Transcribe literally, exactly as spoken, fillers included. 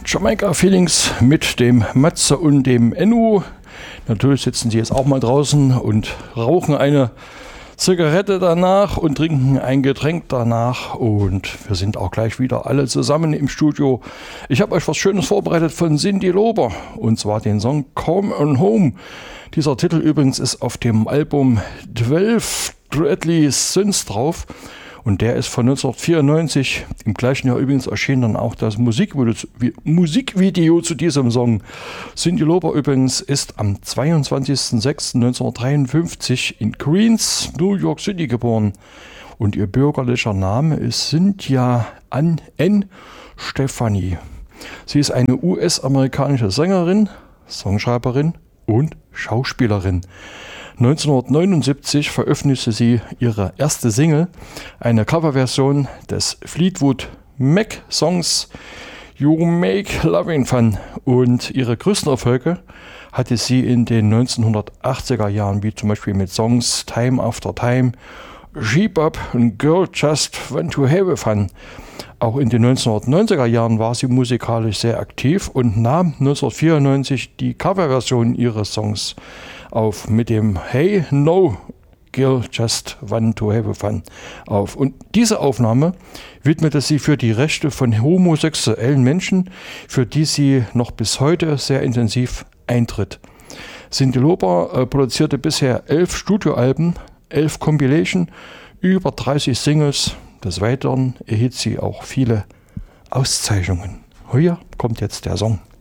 Jamaica Feelings mit dem Matze und dem Ennu. Natürlich sitzen sie jetzt auch mal draußen und rauchen eine Zigarette danach und trinken ein Getränk danach. Und wir sind auch gleich wieder alle zusammen im Studio. Ich habe euch was Schönes vorbereitet von Cyndi Lauper, und zwar den Song Come on Home. Dieser Titel übrigens ist auf dem Album zwölf Deadly Sins drauf. Und der ist von neunzehnhundertvierundneunzig. Im gleichen Jahr übrigens erschien dann auch das Musikvideo, Musikvideo zu diesem Song. Cyndi Lauper übrigens ist am zweiundzwanzigsten sechsten neunzehnhundertdreiundfünfzig in Queens, New York City geboren. Und ihr bürgerlicher Name ist Cynthia Ann N. Stephanie. Sie ist eine U S-amerikanische Sängerin, Songschreiberin und Schauspielerin. neunzehnhundertneunundsiebzig veröffentlichte sie ihre erste Single, eine Coverversion des Fleetwood Mac Songs You Make Lovin' Fun, und ihre größten Erfolge hatte sie in den neunzehnhundertachtziger Jahren, wie zum Beispiel mit Songs Time After Time, Sheep Up und Girl Just Want to Have Fun. Auch in den neunzehnhundertneunziger Jahren war sie musikalisch sehr aktiv und nahm neunzehnhundertvierundneunzig die Coverversion ihres Songs auf mit dem Hey No Girl Just Want to Have Fun auf. Und diese Aufnahme widmete sie für die Rechte von homosexuellen Menschen, für die sie noch bis heute sehr intensiv eintritt. Cyndi Lauper äh, produzierte bisher elf Studioalben, elf Compilation, über dreißig Singles. Des Weiteren erhielt sie auch viele Auszeichnungen. Hier kommt jetzt der Song.